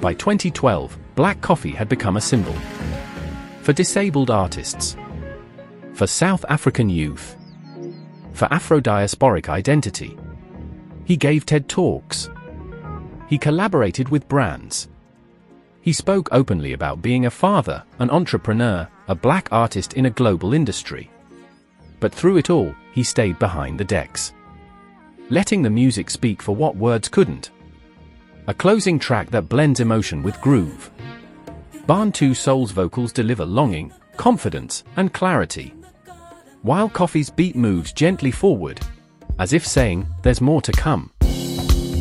By 2012, black coffee had become a symbol for disabled artists, for South African youth, for Afro-diasporic identity. He gave TED Talks. He collaborated with brands. He spoke openly about being a father, an entrepreneur, a black artist in a global industry. But through it all, he stayed behind the decks, letting the music speak for what words couldn't. A closing track that blends emotion with groove. Bantu Soul's vocals deliver longing, confidence, and clarity, while Koffee's beat moves gently forward, as if saying, there's more to come.